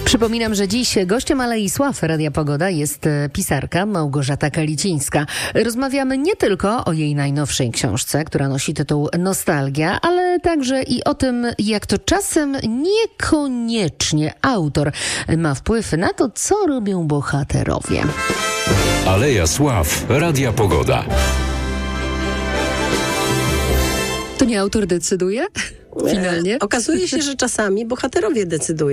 Przypominam, że dziś gościem Alei Sław Radia Pogoda jest pisarka Małgorzata Kalicińska. Rozmawiamy nie tylko o jej najnowszej książce, która nosi tytuł Nostalgia, ale także i o tym, jak to czasem niekoniecznie autor ma wpływ na to, co robią bohaterowie. Aleja Sław Radia Pogoda. To nie autor decyduje? Finalnie? Okazuje się, że czasami bohaterowie decydują.